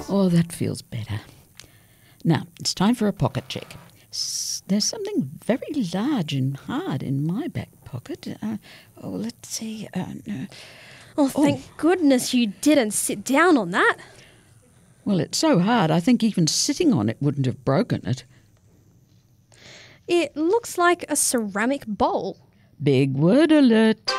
Oh, that feels better. Now, it's time for a pocket check. There's something very large and hard in my back pocket. Let's see. No. Oh, thank goodness you didn't sit down on that. Well, it's so hard, I think even sitting on it wouldn't have broken it. It looks like a ceramic bowl. Big word alert.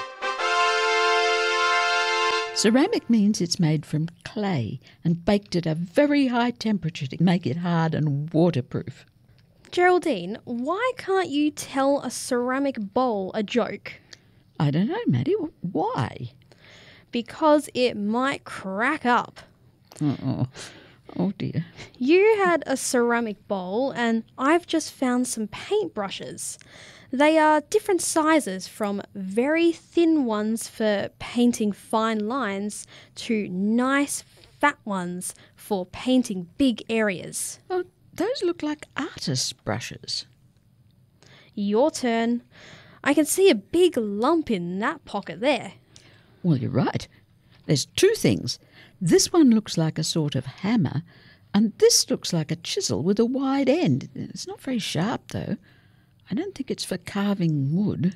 Ceramic means it's made from clay and baked at a very high temperature to make it hard and waterproof. Geraldine, why can't you tell a ceramic bowl a joke? I don't know, Maddie. Why? Because it might crack up. Oh dear. You had a ceramic bowl and I've just found some paintbrushes. They are different sizes, from very thin ones for painting fine lines to nice fat ones for painting big areas. Oh, those look like artist's brushes. Your turn. I can see a big lump in that pocket there. Well, you're right. There's two things. This one looks like a sort of hammer, and this looks like a chisel with a wide end. It's not very sharp, though. I don't think it's for carving wood.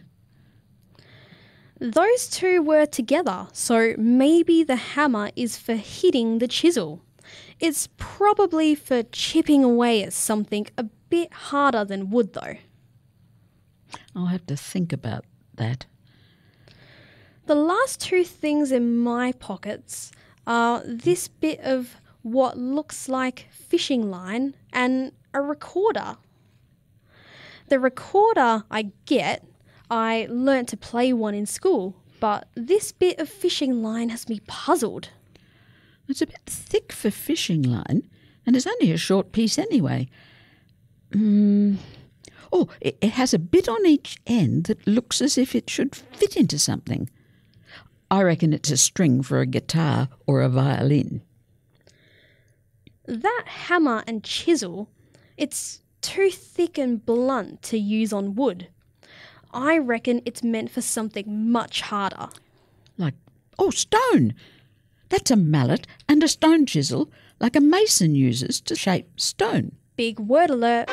Those two were together, so maybe the hammer is for hitting the chisel. It's probably for chipping away at something a bit harder than wood, though. I'll have to think about that. The last two things in my pockets are this bit of what looks like fishing line and a recorder. The recorder I learnt to play one in school, but this bit of fishing line has me puzzled. It's a bit thick for fishing line, and it's only a short piece anyway. It has a bit on each end that looks as if it should fit into something. I reckon it's a string for a guitar or a violin. That hammer and chisel, it's too thick and blunt to use on wood. I reckon it's meant for something much harder. Stone! That's a mallet and a stone chisel, like a mason uses to shape stone. Big word alert.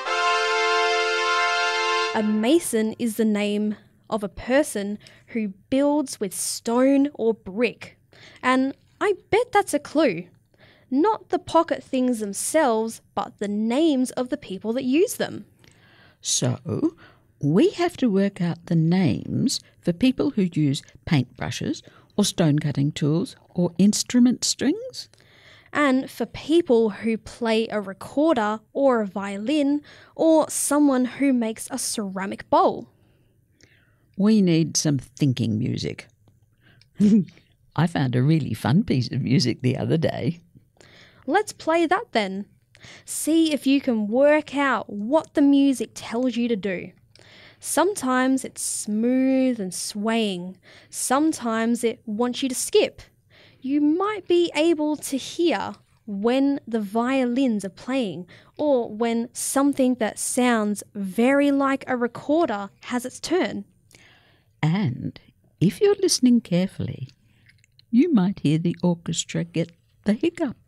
A mason is the name of a person who builds with stone or brick. And I bet that's a clue. Not the pocket things themselves, but the names of the people that use them. So, we have to work out the names for people who use paintbrushes or stone cutting tools or instrument strings. And for people who play a recorder or a violin, or someone who makes a ceramic bowl. We need some thinking music. I found a really fun piece of music the other day. Let's play that then. See if you can work out what the music tells you to do. Sometimes it's smooth and swaying. Sometimes it wants you to skip. You might be able to hear when the violins are playing, or when something that sounds very like a recorder has its turn. And if you're listening carefully, you might hear the orchestra get the hiccups.